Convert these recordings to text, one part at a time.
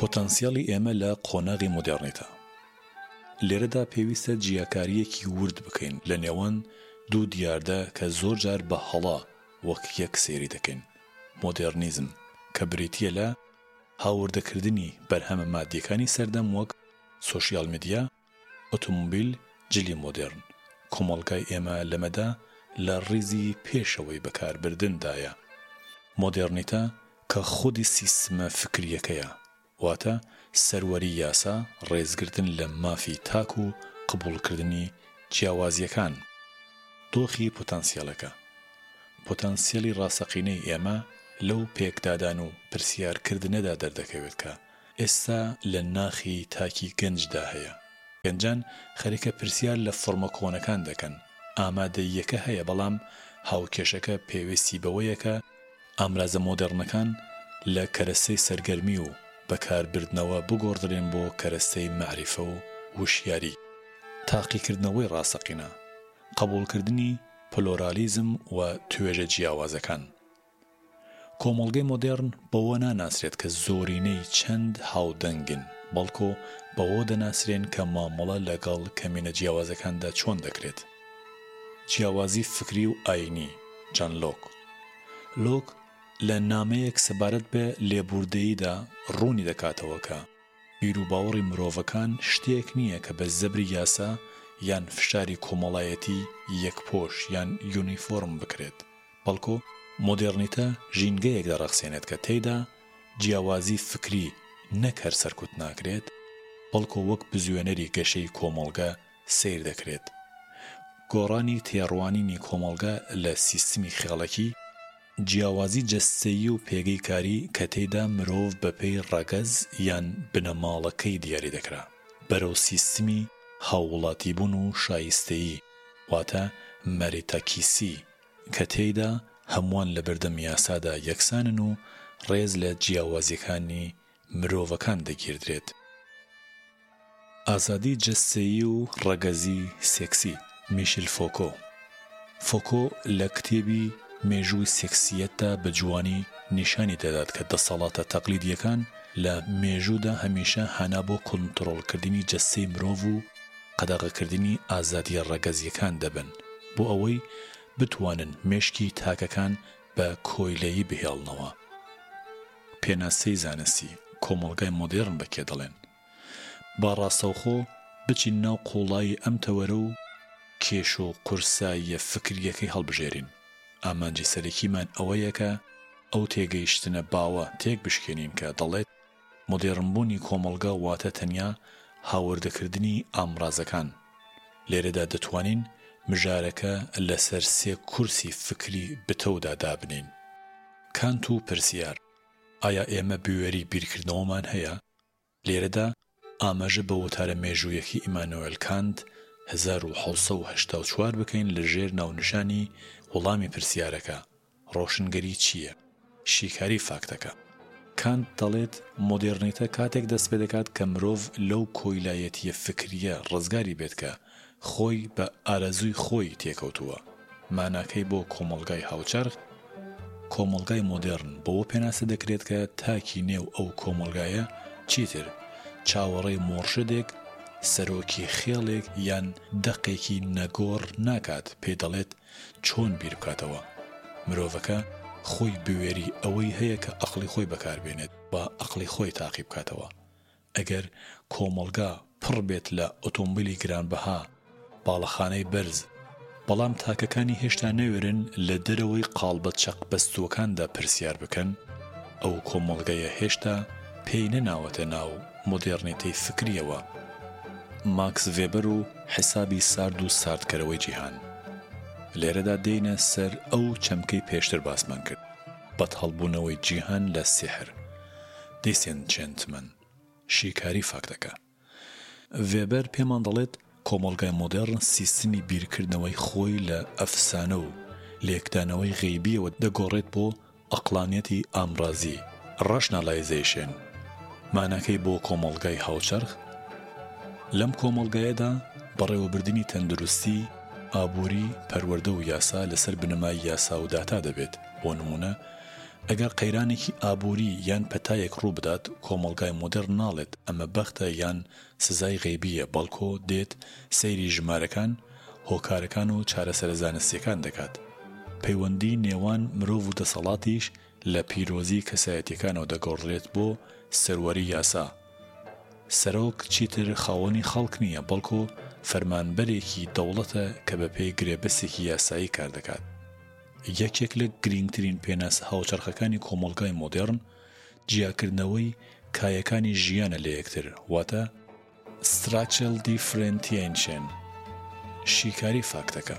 پۆتەنسیاڵی ئێمە لە قۆناغی مۆدێڕنیتە. لێرەدا پێویستە جیاکاریەکی ورد بکەین لە نێوان دوو دیاردە کە زۆر جار بە هەڵا وەک یەک سێری دەکەین. مۆدێرنیزم کە بریتیە لە هاوردەکردنی بەرهەمە مادیەکانی سەردەم وەک سۆشیال میدیا، ئۆتۆمۆبیل، جلی مۆدێرن. کۆمەڵگای ئێمە لەمەدا لە ڕیزی پێشەوەی بەکاربردندایە. مۆدێرنیتە کە خودی سیستمە فکریەکەیە، واتە سەروەری یاسا، ڕێزگرتن لە مافی تاک و قبوڵکردنی جیاوازیەکان. دۆخی پۆتەنسیالەکە پۆتەنسیالی ڕاستەقینەی ئێمە لەو پێکدادان و پرسیارکردنەدا دەردەکەوێت کە ئێستا لە ناخی تاکی گەنجدا هەیە. گەنجان خەریکە پرسیار لە فۆرمە کۆنەکان دەکەن. ئامادەییەکە هەیە، بەڵام هاوکێشەکە پێویستی بەوەیە کە ئامرازە مۆدێڕنەکان لە کەرەستەی سەرگەرمی و بەکاربردنەوە بگۆڕدرێن بۆ کەرەستەی مەعریفە و وشیاری. تاقیکردنەوەی ڕاستەقینە، قبوڵکردنی پلۆرالیزم و توێژە جیاوازەکان. کۆمەڵگەی مۆدێڕن بەوە ناناسرێت کە زۆرینەی چەند هاودەنگن، بەڵکو بەوە دەناسرێن کە مامەڵە لەگەڵ کەمینە جیاوازەکاندا چۆن دەکرێت. جیاوازی فکری و ئاینی. جان لۆک لە نامەیەک سەبارەت بە لێبوردەییدا ڕوونی دەکاتەوە کە بیر و باوەڕی مرۆڤەکان شتێک نییە کە بە زەبری یاسا یان فشاری کۆمەڵایەتی یەکپۆش یان یونیفۆرم بکرێت، بەڵکو مۆدێڕنیتە ژینگەیەک دەڕەخسێنێت کە تێیدا جیاوازی فکری نەک هەر سەرکوت ناکرێت، بەڵکو وەک بزوێنەری گەشەی کۆمەڵگە سیر دەکرێت. گۆڕانی تێڕوانینی کۆمەڵگە لە سیستمی خێڵەکی، جیاوازی جەستەیی و پێگەی کاری کە تێیدا مرۆڤ بەپێی ڕەگەز یان بنەماڵەکەی دیاری دەکرا بەرەو سیستمی هاووڵاتیبوون و شایستەیی، واتە مەریتاکیسی، کە تێیدا هەمووان لە بەردەم یاسادا یەکسانن و ڕێز لە جیاوازیەکانی مرۆڤەکان دەگیردرێت. ئازادی جەستەیی و ڕەگەزی سێکسی. میشل فۆکۆ لە کتێبی مێژووی سێکسیەتدا بە جوانی نیشانی دەدات کە دەسەڵاتە تەقلیدیەکان لە مێژوودا هەمیشە هانا بۆ کۆنتڕۆڵکردنی جەستەی مرۆڤ و قەدەغەکردنی ئازادیە ڕەگەزیەکان دەبن بۆ ئەوەی بتوانن مێشکی تاکەکان بە کۆیلەیی بهێڵنەوە. پێناسەی زانستی. کۆمەڵگای مۆدێڕن بەکێ دەڵێن با ڕاستەوخۆ بچین ناو قوڵایی ئەم تەوەرە و کێش و قورساییە فکریەکەی هەڵبژێرین. ئامانجی سەرەکیمان ئەوەیە کە ئەو تێگەیشتنە باوە تێک بشکێنین کە دەڵێت مۆدێڕنبوونی کۆمەڵگە واتە تەنیا هاوردەکردنی ئامرازەکان. لێرەدا دەتوانین مژارەکە لەسەر سێ کورسی فکری بتەودا دابنین. کانت و پرسیار. ئایا ئێمە بوێری بیرکردنەوەمان هەیە؟ لێرەدا ئاماژە بە وتارە مێژوویەکی ئیمانوئێل کانت 1784 بکەین لە ژێر ناونشانی وەڵامی پرسیارەکە. ڕۆشنگەری چییە؟ شیکاری فاکتەکە. کانت دەڵێت مۆدێڕنیتە کاتێک دەست پێ دەکات کە مرۆڤ لەو کۆیلایەتیە فکریە ڕزگاری بێت کە خۆی بە ئارەزووی خۆی تێکەوتووە. ماناکەی بۆ کۆمەڵگای هاوچەرخ. کۆمەڵگای مۆدێڕن بەوە پێناسە دەکرێت کە تاکی نێو ئەو کۆمەڵگایە چیتر چاوەڕێی مۆرشدێک، سەرۆکی خێڵێک یان دەقێکی نەگۆڕ ناکات پێ دەڵێت چۆن بیر بکاتەوە. مرۆڤەکە خۆی بوێری ئەوەی هەیە کە ئەقڵی خۆی بەکاربێنێت با ئەقڵی خۆی تاقی بکاتەوە. ئەگەر کۆمەڵگا پڕ بێت لە ئۆتۆمبیلی گرانبەها، باڵەخانەی بەرز، بەڵام تاکەکانی هێشتا نەوێرن لە دەرەوەی قاڵبە چەق بەستووەکاندا پرسیار بکەن، ئەو کۆمەڵگەیە هێشتا پێی نەناوەتە ناو مۆدێڕنیتەی فکریەوە. ماکس ڤێبەر و حسابی سارد و ساردکەرەوەی جیهان. لێرەدا دێینە سەر ئەو چەمکەی پێشتر باسمان کرد، بەدهەڵبوونەوەی جیهان لە سیحر. دیسێنچێنتمەنت. شیکاری فاکتەکە. ڤێبەر پێمان دەڵێت کۆمەڵگای مۆدێڕن سیستمی بیرکردنەوەی خۆی لە ئەفسانە و لێکدانەوەی غەیبیەوە دەگۆڕێت بۆ ئەقلانیەتی ئامرازی، ڕەشناڵایزێشن. ماناکەی بۆ کۆمەڵگای هاوچەرخ. لەم کۆمەڵگایەدا بەڕێوەبردننی تەندروستی، ئابووری، پەروەردە و یاسا لەسەر بنەمای یاسا و داتا دەبێت. بۆ نمونە ئەگەر قەیرانێکی ئابووری یان پەتایەک ڕوو بدات کۆمەڵگای مۆدێرن ناڵێت ئەمە بەختە یان سزای غەیبیە بەڵکو دێت سەیری ژمارەکان هۆکارەکان و چارەسەر زانستیەکان دەکات پەیوەندی نێوان مرۆڤ و دەسەڵاتیش لە پیرۆزی کەسایەتیەکانەوە دەگۆڕێت بۆ سەروەری یاسا سەرۆک چیتر خاوەنی خەڵک نییە بەڵکو فەرمانبەرێکی دەوڵەتە کە بەپێی گرێبەستێکی یاسایی کار دەکات یەکێک لە گرنگترین پێناس هاوچەرخەکانی کۆمەڵگای مۆدێرن جیاکردنەوەی کایەکانی ژیانە لە یەکتر واتە structural differentiation شیکاری فاکتەکە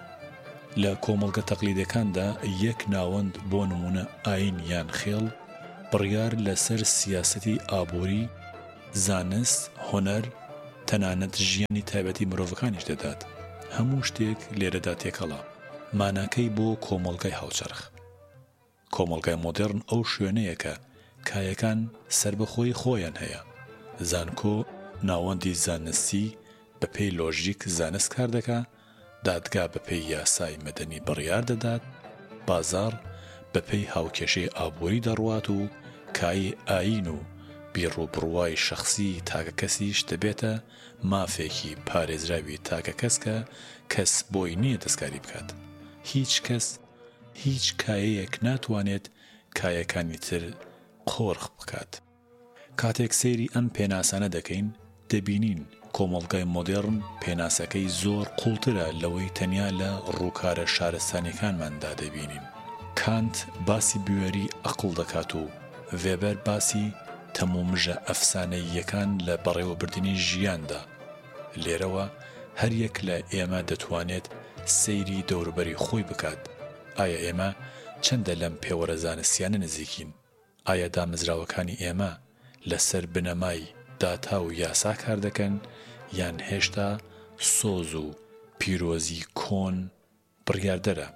لە کۆمەڵگە تەقلیدەکاندا یەک ناوەند بۆ نمونە ئاین یان خێڵ بڕیار لەسەر سیاسەتی ئابووری زانست هۆنەر تەنانەت ژیانی تایبەتی مرۆڤەکانیش دەدات هەموو شتێک لێرەدا تێکەڵا ماناکەی بۆ کۆمەڵگای هاوچەرخ کۆمەڵگای مۆدێرن ئەو شوێنەیە کە کایەکان سربەخۆی خۆیان هەیە زانکۆ ناوەندی زانستی بەپێی لۆژیک زانست کار دەکا دادگا بەپێی یاسای مەدەنی بڕیار دەدات بازار بەپێی هاوکێشەی ئابووری دەڕوات و کای ئاین و بیڕوبڕوای شەخصی تاکە کەسیش دەبێتە مافێکی پارێزراوی تاکە کەس کە کەس بۆی نییە دەستکاری بکات هیچ کەس هیچ کایەیەک ناتوانێت کایەکانی تر قۆڕخ بکات کاتێک سەیری ئەم پێناسانە دەکەین دەبینین کۆمەڵگای مۆدێرن پێناسەکەی زۆر قوڵترە لەوەی تەنیا لە ڕووکارە شارستانیەکانماندا دەبینین کانت باسی بوێری ئەقڵ دەکات و وێبەر باسی تەمومژە ئەفسانەییەکان لە بەڕێوەبردننی ژیاندا لێرەوە هەر یەک لە ئێمە دەتوانێت سەیری دەوروبەری خۆی بکات ئایا ئێمە چەندە لەم پێوەرە زانستیانە نزیکین ئایا دامەزراوەکانی ئێمە لەسەر بنەمای داتا و یاسا کار دەکەن یان هێشتا سۆز و پیرۆزی کۆن بڕیاردەرە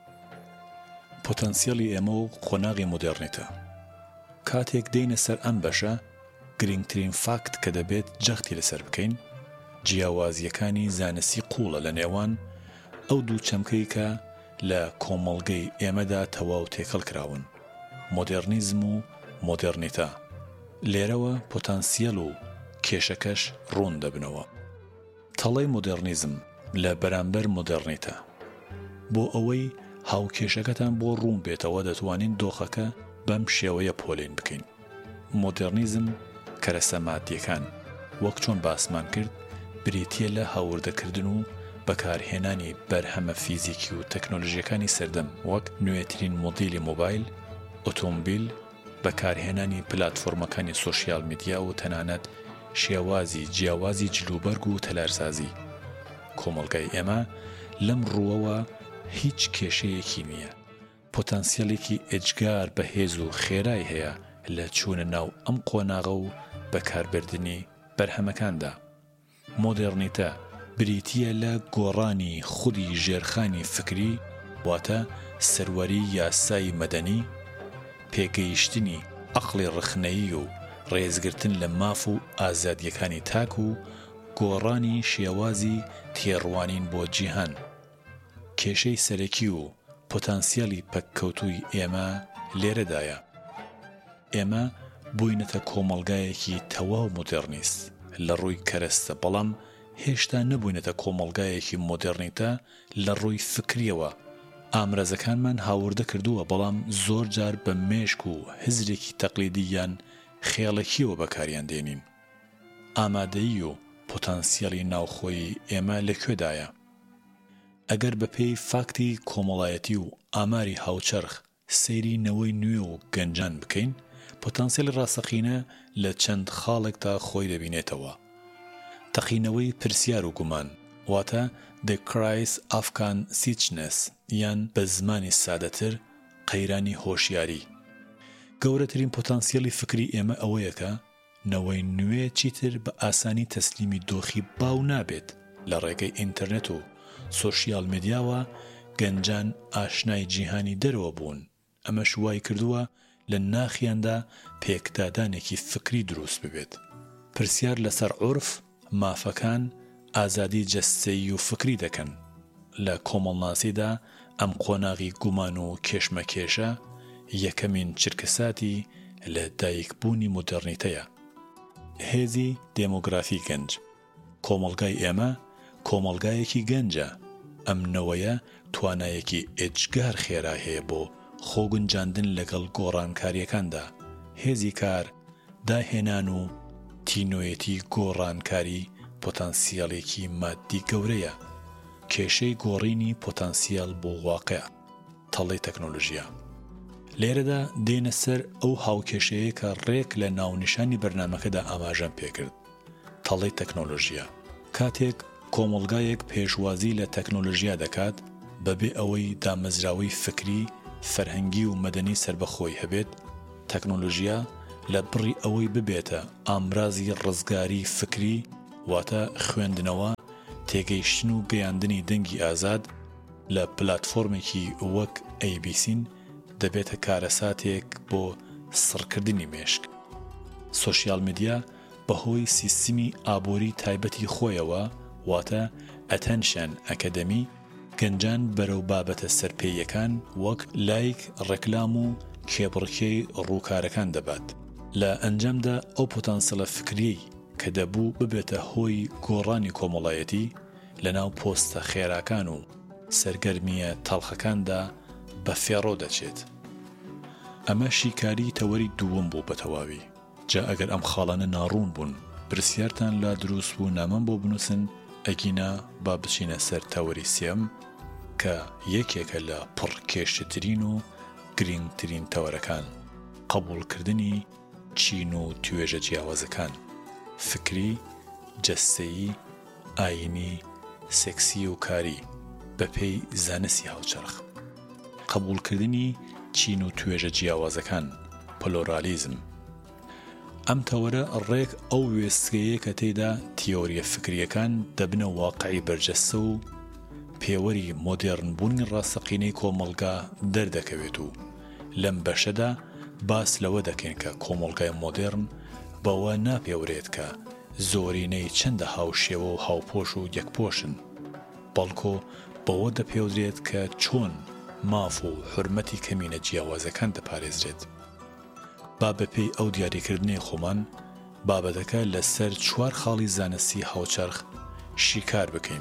پۆتەنسیەلی ئێمە و قۆناغی مۆدێرنیتە کاتێک دێنە سەر ئەم بەشە گرنگترین فاکت کە دەبێت جەختی لەسەر بکەین جیاوازیەکانی زانستی قوڵە لە نێوان ئەو دوو چەمکەی کە لە کۆمەڵگەی ئێمەدا تەواو تێکەڵ کراون مۆدێرنیزم و مۆدێرنیتە لێرەوە پۆتەنسیەل و کێشەکەش ڕوون دەبنەوە تەڵەی مۆدێرنیزم لە بەرامبەر مۆدێرنیتە بۆ ئەوەی هاوکێشەکەتان بۆ ڕوون بێتەوە دەتوانین دۆخەکە بەم شێوەیە پۆلین بکەین مۆدێرنیزم کەرەسەماتیەکان وەک چۆن باسمان کرد بریتیە لە هاوردەکردن و بەکارهێنانی بەرهەمە فیزیکی و تەکنۆلۆژیەکانی سەردەم وەک نوێترین مۆدیلی مۆبایل ئۆتۆمبیل بەکارهێنانی پلاتفۆرمەکانی سۆشیال میدیا و تەنانەت شێوازی جیاوازی جلوبەرگ و تەلارسازی کۆمەڵگای ئێمە لەم ڕووەوە هیچ کێشەیەکی نییە پۆتەنسیەلێکی ئەجگار بەهێز و خێرای هەیە لە چوونە ناو ئەم قۆناغە و بەکاربردنی بەرهەمەکاندا مۆدێرنیتە بریتیە لە گۆڕانی خودی ژێرخانی فکری واتە سەروەری یاسای مەدەنی پێگەیشتنی عەقڵی ڕخنەیی و ڕێزگرتن لە ماف و ئازادیەکانی تاک و گۆڕانی شێوازی تێڕوانین بۆ جیهان کێشەی سەرەکی و پۆتەنسیەلی پەککەوتووی ئێمە لێرەدایە ئێمە بووینەتە کۆمەڵگایەکی تەواو مۆدێرنیست لە ڕووی کەرەستە بەڵام هێشتا نەبووینەتە کۆمەڵگایەکی مۆدێرنیتە لە ڕووی فکریەوە ئامرەزەکانمان هاوردە کردووە بەڵام زۆر جار بە مێشک و هزرێکی تەقلیدی یان خێڵەکیەوە بەکاریان دێنین ئامادەیی و پۆتەنسیەلی ناوخۆی ئێمە لەکوێدایە ئەگەر بەپێی فاکتی کۆمەڵایەتی و ئاماری هاوچەرخ سەیری نەوەی نوێ و گەنجان بکەین پۆتەنسیەلی ڕاستەقینە لە چەند خاڵێکدا خۆی دەبینێتەوە تەقینەوەی پرسیار و گومان واتە The Cries of Consciousness یان بە زمانی سادەتر قەیرانی هۆشیاری گەورەترین پۆتەنسیەلی فکری ئێمە ئەوەیە کە نەوەی نوێ چیتر بە ئاسانی تەسلیمی دۆخی باو نابێت لە ڕێگەی ئینتەرنێت و سۆشیال میدیاوە گەنجان ئاشنای جیهانی دەرەوە بوون ئەمەش وای کردووە لە ناخیاندا پێکدادانێکی فکری دروست ببێت پرسیار لەسەر عورف مافەکان ئازادی جەستەیی و فکری دەکەن لە کۆمەڵناسیدا ئەم قۆناغی گومان و کێشمەکێشە یەکەمین چرکەساتی لە دایکبوونی مۆدێرنیتەیە. هێزی دێمۆگرافی گەنج. کۆمەڵگای ئێمە کۆمەڵگایەکی گەنجە. ئەم نەوەیە توانایەکی ئێجگار خێرا هەیە بۆ خۆگونجاندن لەگەڵ گۆڕانکاریەکاندا. هێزی کار، داهێنان و تینۆیەتی گۆڕانکاری پۆتانسیاڵێکی مادی گەورەیە. کێشەی گۆڕینی پۆتانسیال بۆ واقع، تەڵەی تەکنۆلۆژیا. لێرەدا دێنە سەر ئەو هاوکێشەیە کە ڕێک لە ناونیشانی بەرنامەکەدا ئاماژەم پێکرد، تەڵەی تەکنۆلۆژیا. کاتێک کۆمەڵگایەک پێشوازی لە تەکنۆلۆژیا دەکات بەبێ ئەوەی دامەزراوەی فکری، فەرهەنگی و مەدەنی سربەخۆی هەبێت، تەکنۆلۆژیا لە بڕی ئەوەی ببێتە ئامرازی ڕزگاری فکری، واتە خوێندنەوە، تێگەیشتن و گەیاندنی دەنگی ئازاد لە پلاتفۆرمێکی وەک ئەیبیسین دەبێتە کارەساتێک بۆ سڕکردنی مێشک. سۆشیال میدیا بەهۆی سیستمی ئابووری تایبەتی خۆیەوە، واتە ئەتەنشن ئەکەدەمی، گەنجان بەرەو بابەتە سەرپێیەکان وەک لایک، ڕێکلام و کێبڕکێی ڕووکارەکان دەبات. لە ئەنجامدا ئەو پۆتانسیڵە فکریی کە دەبوو ببێتە هۆی گۆڕانی کۆمەڵایەتی لەناو پۆستە خێراکان و سەرگەرمیە تەڵخەکاندا بە فێڕۆ دەچێت. ئەمە شیکاری تەوەری دووەم بوو بە تەواوی. جا ئەگەر ئەم خاڵانە ناڕوون بوون، پرسیارتان لا دروست بوو نامەم بۆ بنووسن، ئەگینا با بچینە سەر تەوەری سێم کە یەکێکە لە پڕکێشترین و گرنگترین تەوەرەکان، قبوڵکردنی چین و توێژە جیاوازەکان، فکری، جەستەیی، ئاینی، سێکسی و کاری بەپێی زانستی هاوچەرخ. قبوڵکردنی چین و توێژە جیاوازەکان، پلۆرالیزم. ئەم تەوەرە ڕێک ئەو وێستگەیە کە تێیدا تیۆریە فکریەکان دەبنە واقعی بەرجەستە و پێوەری مۆدێرنبوونی ڕاستەقینەی کۆمەڵگا دەردەکەوێت و لەم بەشەدا باس لەوە دەکەین کە کۆمەڵگای مۆدێرن بەوە ناپێورێت کە زۆرینەی چەندە هاوشێوە و هاوپۆش و یەکپۆشن، بەڵکۆ بەوە دەپێودرێت کە چۆن ماف و حورمەتی کەمینە جیاوازەکان دەپارێزرێت. با بەپێی ئەو دیاریکردنەی خۆمان بابەتەکە لەسەر 4 خاڵی زانستی هاوچەرخ شیکار بکەین.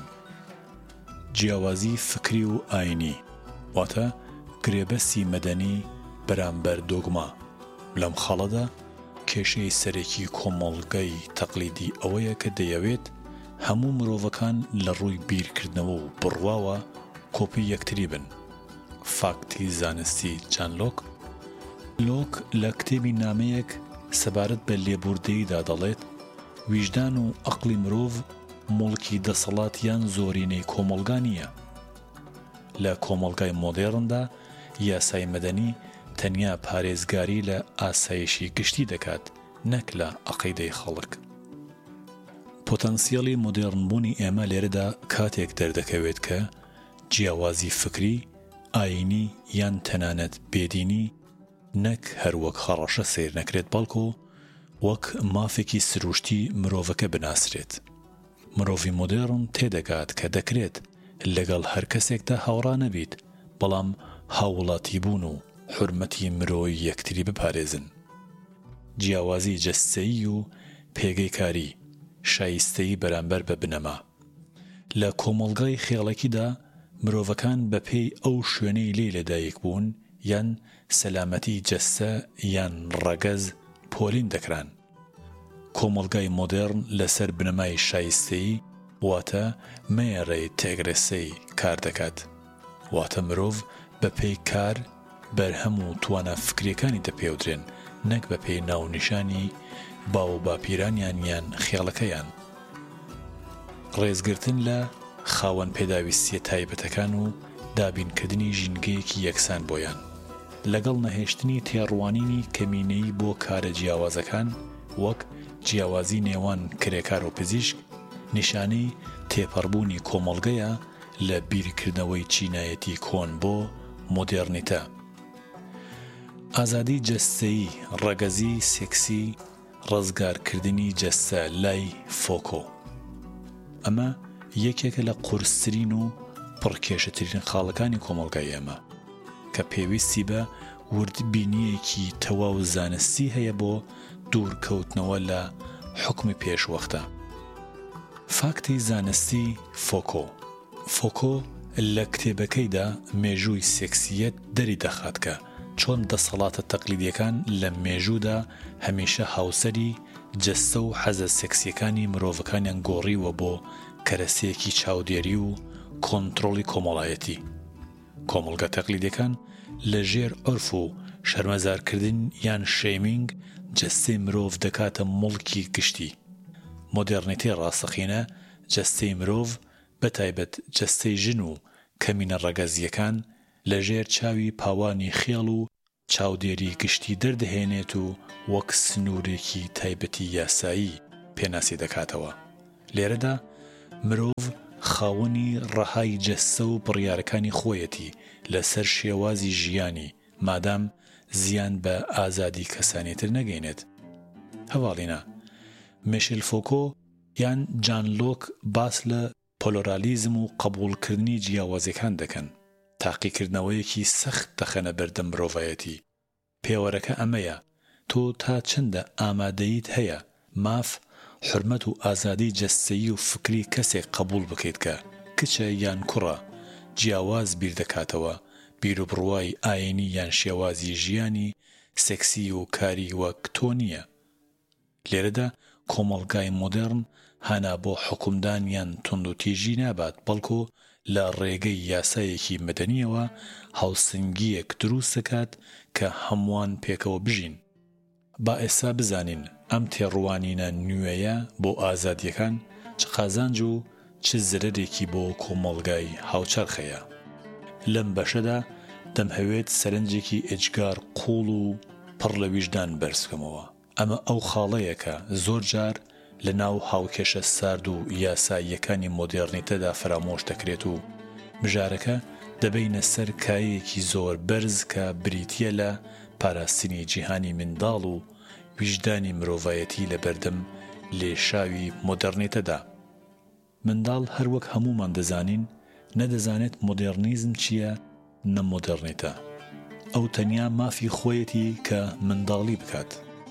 جیاوازی فکری و ئاینی، واتە گرێبەستی مەدەنی بەرامبەر دۆگما. لەم خاڵەدا کێشەی سەرەکی کۆمەڵگەی تەقلیدی ئەوەیە کە دەیەوێت هەموو مرۆڤەکان لە ڕووی بیرکردنەوە و بڕواوە کۆپی یەکتری بن. فاکتی زانستی جان لۆک لە کتێبی نامەیەک سەبارەت بە لێبوردەییدا دەڵێت ویژدان و عەقڵی مرۆڤ موڵکی دەسەڵات یان زۆرینەی کۆمەڵگا نییە. لە کۆمەڵگای مۆدێرندا یاسای مەدەنی تەنیا پارێزگاری لە ئاسایشی گشتی دەکات، نەک لە عەقیدەی خەڵک. پۆتەنسیاڵی مۆدێرنبوونی ئێمە لێرەدا کاتێک دەردەکەوێت کە جیاوازی فکری، ئاینی یان تەنانەت بێدینی نەک هەروەک خەڕەشە سیر نەکرێت، بەڵکو وەک مافێکی سروشتی مرۆڤەکە بناسرێت. مرۆڤی مۆدێرن تێدەگات کە دەکرێت لەگەڵ هەر کەسێکدا هاوڕا نەبیت، بەڵام هاوڵاتی بوون و حورمەتی مرۆی یەکتری بپارێزن. جیاوازی جەستەیی و پێگەی کاری، شایستەیی بەرامبەر بە بنەما. لە کۆمەڵگای خێڵەکیدا مرۆڤەکان بەپێی ئەو شوێنەی لێ لەدایک بوون یان سەلامەتی جەستە یان ڕەگەز پۆلین دەکران. کۆمەڵگای مۆدێرن لەسەر بنەمای شایستەیی واتە مێڕەی تێگرەسەی کار دەکات، واتە مرۆڤ بەپێی کار بەرهەم و توانە فکریەکانی دەپێودرێن، نەک بەپێی ناونیشانی باو باپیرانیان یان خێڵەکەیان. ڕێزگرتن لە خاوەن پێداویستیە تایبەتەکان و دابینکردنی ژینگەیەکی یەکسان بۆیان، لەگەڵ نەهێشتنی تێڕوانینی کەمینەیی بۆ کارە جیاوازەکان وەک جیاوازی نێوان کرێکار و پزیشک، نیشانەی تێپەڕبوونی کۆمەڵگەیە لە بیرکردنەوەی چینایەتی کۆن بۆ مۆدێرنیتە. ئازادی جەستەیی، ڕەگەزی سێکسی، ڕزگارکردنی جەستە لای فۆکۆ. ئەمە یەکێکە لە قورسترین و پڕکێشەترین خاڵەکانی کۆمەڵگای ئێمە کە پێویستی بە وردبینیەکی تەواو زانستی هەیە بۆ دوورکەوتنەوە لە حکمی پێشوەختە. فاکتی زانستی فۆکۆ لە کتێبەکەیدا مێژووی سێکسیەت دەری دەخات کە چۆن دەسەڵاتە تەقلیدیەکان لە مێژوودا هەمیشە هاوسەری جەستە و حەزە سێکسیەکانی مرۆڤەکانیان گۆڕیوە بۆ کەرەسەیەکی چاودێری و کۆنتڕۆڵی کۆمەڵایەتی. کۆمەڵگە تەقلیدیەکان لە ژێر عورف و شەرمەزارکردن یان شەیمینگ جەستەی مرۆڤ دەکاتە موڵکی گشتی. مۆدێرنیتەی ڕاستەقینە جەستەی مرۆڤ بەتایبەت جەستەی ژن و کەمینە ڕەگەزیەکان لە ژێر چاوی پاوانی خێڵ و چاودێری گشتی دەردەهێنێت و وەک سنوورێکی تایبەتی یاسایی پێناسی دەکاتەوە. لێرەدا مرۆڤ خاوەنی ڕەهای جەستە و بڕیارەکانی خۆیەتی لەسەر شێوازی ژیانی مادام زیان بە ئازادی کەسانیتر نەگەینێت. هەواڵینە میشێل فۆکۆ یان جان لۆک باس لە پۆلۆرالیزم و قبوڵکردنی جیاوازیەکان دەکەن. تاقیکردنەوەیەکی سەخت دەخەنە بەردەم مرۆڤایەتی. پێوەرەکە ئەمەیە تۆ تا چەندە ئامادەیت هەیە ماف حرمەت و ئازادی جەستەیی و فکری کەسێک قبول بکەیت کە کچە یان کوڕە جیاواز بیر دەکاتەوە بیرروبڕوای ئاینی یان شێوازی ژیانی سێکسی و کاری وەک تۆ نییە. لێرەدا کۆمەڵگای مۆدێرن هانا بۆ حکومدان یان توندوتیژی نابات بەڵکو لە ڕێگەی یاسایەکی مەدەنیەوە هاوسنگیەک دروست دەکات کە هەمووان پێکەوە بژین. با ئێستا بزانین ئەم تێڕوانینە نوێیە بۆ ئازادیەکان چ قازانج و چ زرەرێکی بۆ کۆمەڵگای هاوچەرخەیە. لەم بەشەدا دەمهەوێت سەرنجێکی ئێجگار قوڵ و پڕ لە ویژدان بەرزکەمەوە. ئەمە ئەو خاڵەیە کە زۆر جار لە ناو هاوکێشە سارد و یاساییەکانی مۆدێرنیتەدا فرامۆش دەکرێت و بژارەکە دەبینە سەر کایەکی زۆر بەرز کە بریتیە لە پاراستنی جیهانی منداڵ و ویژدانی مرۆڤایەتی لە بەردەم لێشاوی مۆدێرنیتەدا. منداڵ هەروەک هەموومان دەزانین نەدەزانێت مۆدێرنیزم چییە نەمۆدێرنیتە. ئەو تەنیا مافی خۆیەتی کە منداڵی بکات.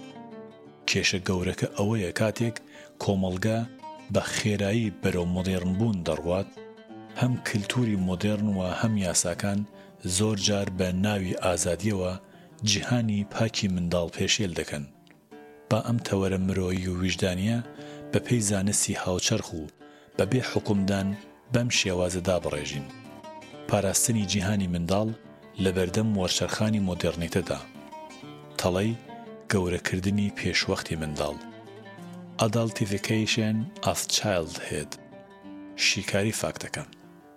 کێشە گەورەکە ئەوەیە کاتێک کۆمەڵگە بە خێرایی بەرەو مۆدێرنبوون دەڕوات هەم کلتوری مۆدێرن و هەم یاساکان زۆر جار بە ناوی ئازادیەوە جیهانی پاکی منداڵ پێشێل دەکەن. با ئەم تەوەرە مرۆیی و ویژدانیە بە پێی زانستی هاوچەرخ و بەبێ حکومدان بەم شێوازەدا بڕێژین. پاراستنی جیهانی منداڵ لە بەردەم وەرچەرخانی مۆدێرنیتەدا. تەڵەی گەورەکردنی پێشوەختی منداڵ. Adultification of Childhood. شیکاری فاکتەکان.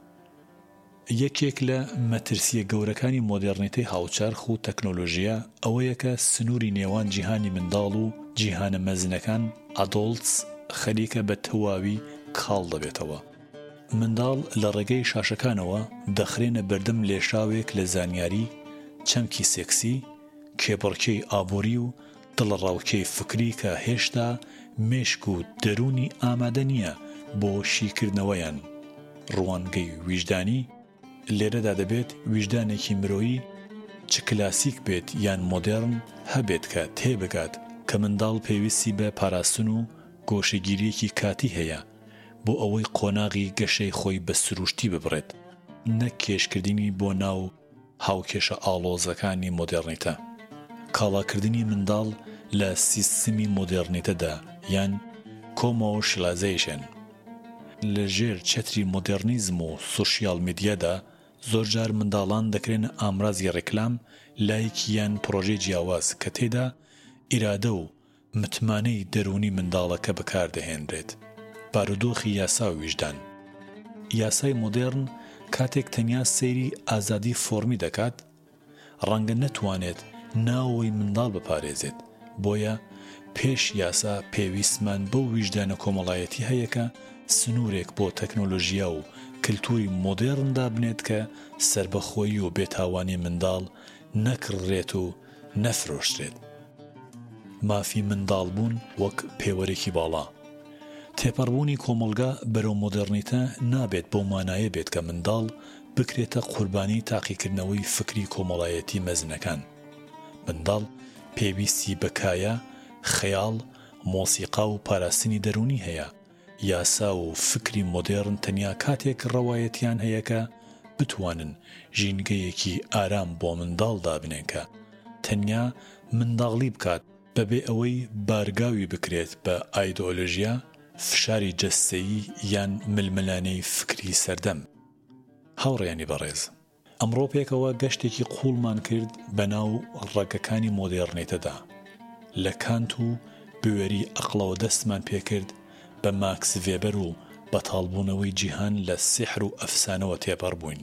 یەکێک لە مەترسیە گەورەکانی مۆدێرنیتەی هاوچەرخ و تەکنۆلۆژیە ئەوەیە کە سنووری نێوان جیهانی منداڵ و جیهانە مەزنەکان ئادۆڵتس خەریکە بە تەواوی کاڵ دەبێتەوە. منداڵ لە ڕێگەی شاشەکانەوە دەخرێنە بەردەم لێشاوێک لە زانیاری چەمکی سێکسی کێبڕکەی ئابووری و دڵڕاوکەی فکری کە هێشتا مێشک و دەرونی ئامادە نییە بۆ شیکردنەوەیان. ڕوانگەی ویژدانی لێرەدا دەبێت ویژدانێکی مرۆیی چ کلاسیک بێت یان مۆدێرن هەبێت کە تێبگات کە منداڵ پێویستی بە پاراستن و گۆشەگیریەکی کاتی هەیە بۆ ئەوەی قۆناغی گەشەی خۆی بە سروشتی ببڕێت، نەک کێشکردنی بۆ ناو هاوکێشە ئاڵۆزەکانی مۆدێرنیتە. کاڵاکردنی منداڵ لە سیستمی مۆدێرنیتەدا یان کۆمۆشیلایزیشن. لە ژێر چەتری مۆدێرنیزم و سۆشیال میدیادا زۆرجار منداڵان دەکرێنە ئامرازی ڕێکلام لایەک یان پرۆژەی جیاواز کە تێدا ئیرادە و متمانەی دەرونی منداڵەکە بەکاردەهێنرێت. بارودۆخی یاسا و ویژدان. یاسای مۆدێرن کاتێک تەنیا سەیری ئازادی فۆرمی دەکات ڕەنگە نەتوانێت ناوەوەی منداڵ بپارێزێت. بۆیە پێش یاسا پێویستمان بەو ویژدانە کۆمەڵایەتی هەیە کە سنوورێک بۆ تەکنۆلۆژیا و کلتوری مۆدێرندا بنێت کە سربەخۆیی و بێتاوانی منداڵ نەکڕێت و نەفرۆشترێت. مافی منداڵ بوون وەک پێوەرێکی باڵا. تێپەڕبوونی کۆمەڵگا بەرەو مۆدێرنیتە نابێت بۆ مانایە بێت کە منداڵ بکرێتە قوربانی تاقیکردنەوەی فکری کۆمەڵایەتی مەزنەکان. منداڵ پێویستی بەکایە خەیاڵ مۆسیقا و پاراستنی دەرونی هەیە یاسا و فکری مۆدێرن تەنیا کاتێک ڕەوایەتیان هەیە کە بتوانن ژینگەیەکی ئارام بۆ منداڵ دابنێن کە تەنیا منداڵی بکات بەبێ ئەوەی بارگاوی بکرێت بە ئایدۆلۆژیا فشاری جەستەیی یان ململانەی فکری سەردەم. هاوڕێیانی بەڕێز، ئەمڕۆ پێکەوە گەشتێکی قوڵمان کرد بەناو ڕەگەکانی مۆدێرنێتەدا. لە کانت و بوێری ئەقڵەوە دەستمان پێکرد بە ماکس ڤێبەر و بەتاڵبوونەوەی جیهان لە سیحر و ئەفسانەوە تێپەڕ بووین.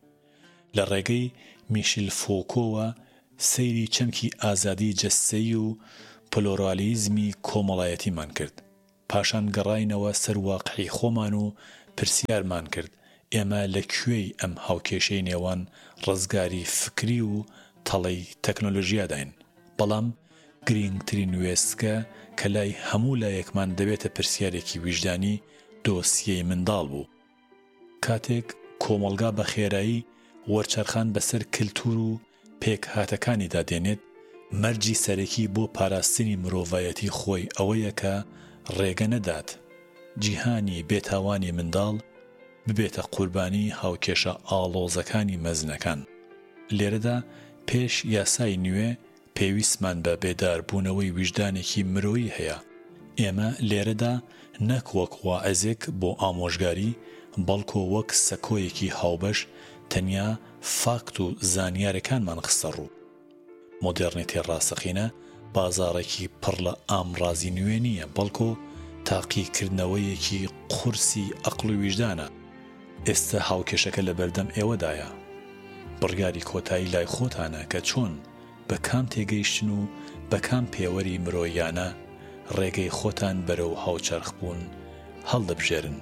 لە ڕێگەی میشیل فۆکۆوە سەیری چەمکی ئازادی جەستەیی و پلۆرالیزمی کۆمەڵایەتیمان کرد. پاشان گەڕاینەوە سەر واقعی خۆمان و پرسیارمان کرد ئێمە لەکوێی ئەم هاوکێشەی نێوان ڕزگاری فکری و تەڵەی تەکنۆلۆژیاداین. بەڵام گرنگترین وێستگە کە لای هەموو لایەکمان دەبێتە پرسیارێکی ویژدانی دۆسیەی منداڵ بوو. کاتێک کۆمەڵگا بە خێرایی وەرچەرخان بەسەر کلتور و پێک هاتەکانیدا دێنێت، مەرجی سەرەکی بۆ پاراستنی مرۆڤایەتی خۆی ئەوەیە کە ڕێگە نەدات جیهانی بێتاوانی منداڵ ببێتە قوربانی هاوکێشە ئاڵۆزەکانی مەزنەکان. لێرەدا پێش یاسای نوێ پێویستمان بە بێداربوونەوەی ویژدانێکی مرۆیی هەیە. ئێمە لێرەدا نەک وەک واعەزێک بۆ ئامۆژگاری بەڵکو وەک سەکۆیەکی هاوبەش تەنیا فاکت و زانیارەکانمان خستە ڕوو. مۆدێرنێتی ڕاستەقینە بازارێکی پڕ لە ئامڕازی نوێ نییە، بەڵکو تاقیکردنەوەیەکی قورسی ئەقڵ و ویژدانە. ئێستا هاوکێشەکە لە بەردەم ئێوەدایە. بڕیاری کۆتایی لای خۆتانە کە چۆن بە کام تێگەیشتن و بە کام پێوەری مرۆیانە ڕێگەی خۆتان بەرەو هاوچەرخ بوون هەڵدەبژێرن.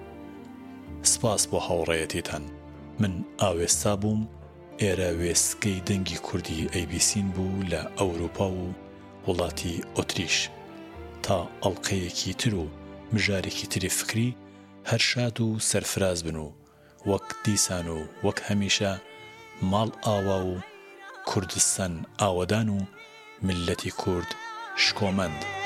سپاس بۆ هاوڕێیەتیتان. من ئاوێستا بووم. ئێرە وێستگەی دەنگی کوردی ئەیبیسین بوو لە ئەوروپا و وڵاتی ئۆتریش. تا ئەڵقەیەکی تر و مژارێکی تری فکری هەر شاد و سەرفراز بن و وەک دیسان و وەک هەمیشە ماڵ ئاوا و کوردستان ئاوەدان و ملەتی کورد شکۆمەند.